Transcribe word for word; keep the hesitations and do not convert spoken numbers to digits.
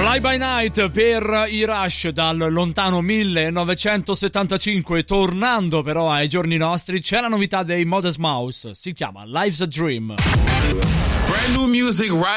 Fly by Night per i Rush dal lontano millenovecentosettantacinque. Tornando però ai giorni nostri, c'è la novità dei Modest Mouse, si chiama Life's a Dream. Brand new music right